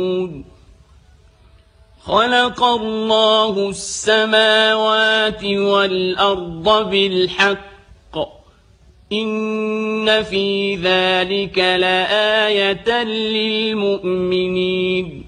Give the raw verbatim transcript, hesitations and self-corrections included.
خلق الله السماوات والأرض بالحق إن في ذلك لآية للمؤمنين